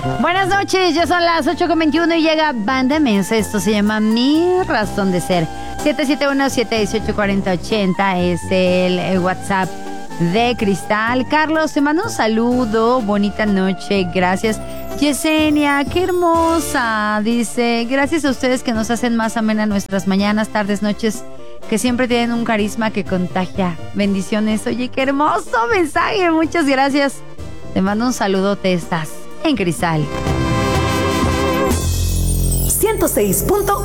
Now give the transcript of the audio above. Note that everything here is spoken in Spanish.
Buenas noches, ya son las 8:21 y llega Banda Mensa. Esto se llama Mi Razón de Ser. 771-718-4080 es el WhatsApp de Cristal. Carlos, te mando un saludo. Bonita noche, gracias. Yesenia, qué hermosa. Dice, gracias a ustedes que nos hacen más amena nuestras mañanas, tardes, noches, que siempre tienen un carisma que contagia. Bendiciones. Oye, qué hermoso mensaje. Muchas gracias. Te mando un saludote. Estás en Cristal 106.1